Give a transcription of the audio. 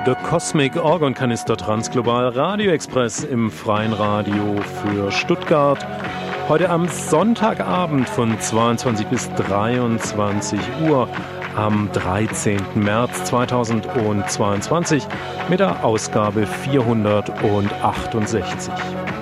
The Cosmic Orgon Kanister Transglobal Radio Express im freien Radio für Stuttgart. Heute am Sonntagabend von 22 bis 23 Uhr am 13. März 2022 mit der Ausgabe 468.